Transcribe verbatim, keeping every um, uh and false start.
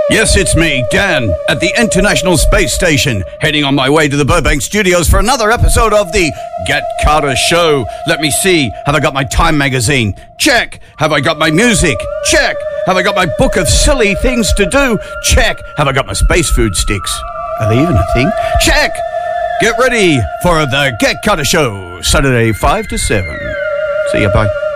Yes, it's me, Dan, at the International Space Station, heading on my way to the Burbank Studios for another episode of the Get Carter Show. Let me see. Have I got my Time magazine? Check. Have I got my music? Check. Have I got my book of silly things to do? Check. Have I got my space food sticks? Are they even a thing? Check. Get ready for the Get Carter Show, Saturday five to seven. See you, bye.